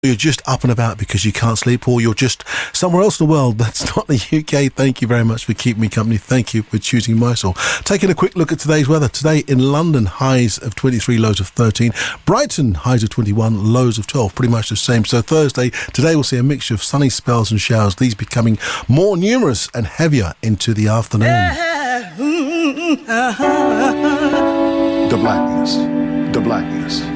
You're just up and about because you can't sleep, or you're just somewhere else in the world that's not the UK. Thank you very much for keeping me company. Thank you for choosing Mysore. Taking a quick look at today's weather. Today in London, highs of 23, lows of 13. Brighton, highs of 21, lows of 12. Pretty much the same. So Thursday, today we'll see a mixture of sunny spells and showers. These becoming more numerous and heavier into the afternoon. The blackness. The blackness.